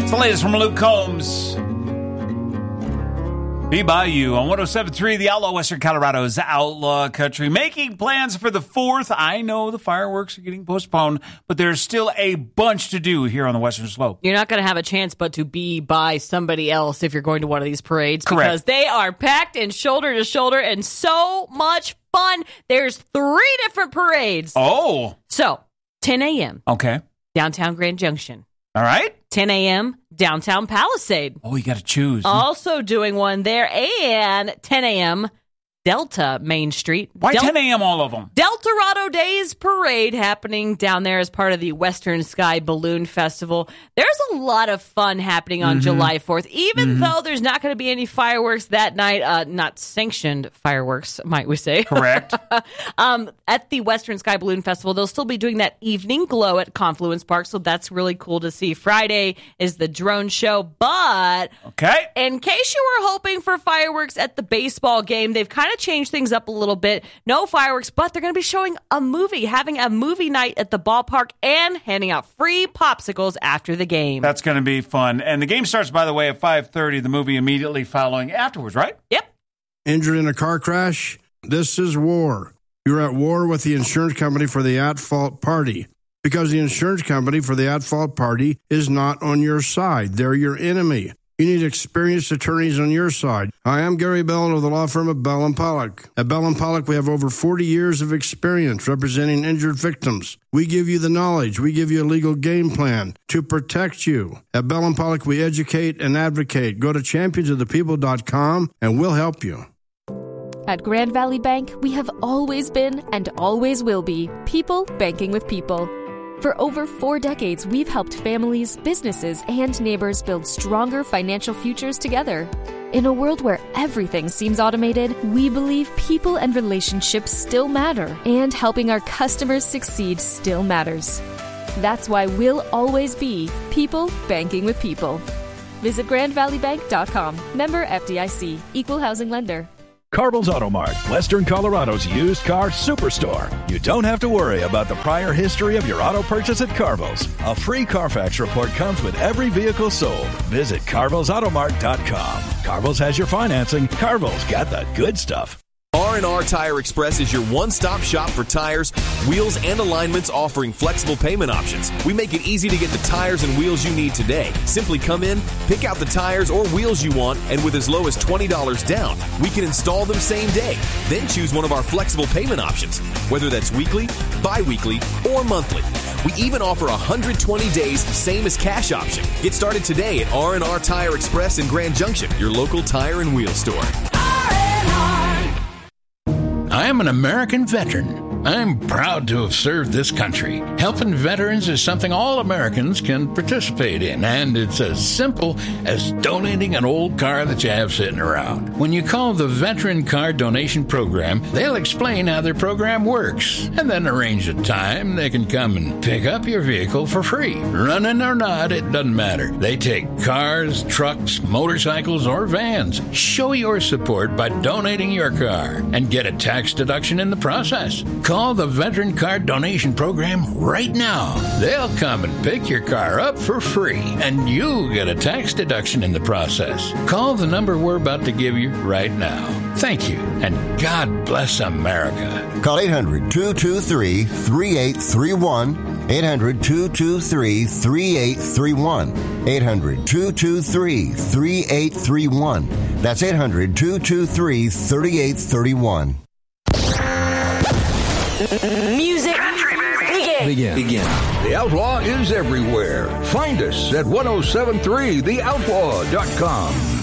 It's the latest from Luke Combs. Be by you on 107.3, the Outlaw, Western Colorado's Outlaw Country. Making plans for the 4th. I know the fireworks are getting postponed, but there's still a bunch to do here on the Western Slope. You're not going to have a chance but to be by somebody else if you're going to one of these parades. Correct. Because they are packed and shoulder to shoulder and so much fun. There's 3 different parades. Oh. So, 10 a.m. Okay. Downtown Grand Junction. All right. 10 a.m. Downtown Palisade. Oh, you got to choose. Also doing one there. And 10 a.m. Delta Main Street. Why 10 a.m. all of them? Deltorado Days Parade happening down there as part of the Western Sky Balloon Festival. There's a lot of fun happening on July 4th, even though there's not going to be any fireworks that night. Not sanctioned fireworks, might we say. Correct. At the Western Sky Balloon Festival, they'll still be doing that evening glow at Confluence Park, so that's really cool to see. Friday is the drone show, but in case you were hoping for fireworks at the baseball game, they've kind of changed things up a little bit. No fireworks, but they're going to be showing a movie, having a movie night at the ballpark, and handing out free popsicles after the game. That's going to be fun. And the game starts, by the way, at 5:30. The movie immediately following afterwards, right? Yep. Injured in a car crash? This is war. You're at war with the insurance company for the at-fault party. Because the insurance company for the at-fault party is not on your side. They're your enemy. You need experienced attorneys on your side. Hi, I'm Gary Bell of the law firm of Bell & Pollock. At Bell & Pollock, we have over 40 years of experience representing injured victims. We give you the knowledge. We give you a legal game plan to protect you. At Bell & Pollock, we educate and advocate. Go to championsofthepeople.com and we'll help you. At Grand Valley Bank, we have always been and always will be people banking with people. For over 4 decades, we've helped families, businesses, and neighbors build stronger financial futures together. In a world where everything seems automated, we believe people and relationships still matter, and helping our customers succeed still matters. That's why we'll always be people banking with people. Visit GrandValleyBank.com. Member FDIC. Equal housing lender. Carbell's Auto Mart, Western Colorado's used car superstore. You don't have to worry about the prior history of your auto purchase at Carbell's. A free Carfax report comes with every vehicle sold. Visit CarvellsAutomart.com. Carbell's has your financing. Carbell's got the good stuff. R&R Tire Express is your one-stop shop for tires, wheels, and alignments, offering flexible payment options. We make it easy to get the tires and wheels you need today. Simply come in, pick out the tires or wheels you want, and with as low as $20 down, we can install them same day. Then choose one of our flexible payment options, whether that's weekly, bi-weekly, or monthly. We even offer 120 days, same as cash option. Get started today at R&R Tire Express in Grand Junction, your local tire and wheel store. I am an American veteran. I'm proud to have served this country. Helping veterans is something all Americans can participate in, and it's as simple as donating an old car that you have sitting around. When you call the Veteran Car Donation Program, they'll explain how their program works, and then arrange a time they can come and pick up your vehicle for free. Running or not, it doesn't matter. They take cars, trucks, motorcycles, or vans. Show your support by donating your car and get a tax deduction in the process. Call the Veteran Car Donation Program right now. They'll come and pick your car up for free, and you get a tax deduction in the process. Call the number we're about to give you right now. Thank you, and God bless America. Call 800-223-3831. 800-223-3831. 800-223-3831. That's 800-223-3831. Music begin. The Outlaw is everywhere. Find us at 1073theoutlaw.com.